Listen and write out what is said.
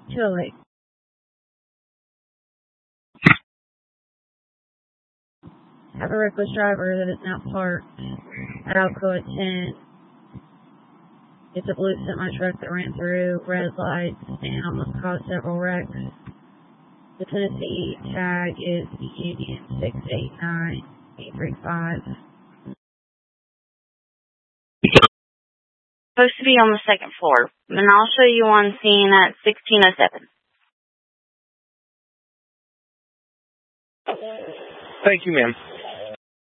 208. Have a reckless driver that is now parked at Alcoa 10. It's a blue semi-truck that ran through red lights and almost caused several wrecks. The Tennessee tag is Union 689835. Supposed to be on the second floor, and I'll show you on scene at 1607. Thank you, ma'am.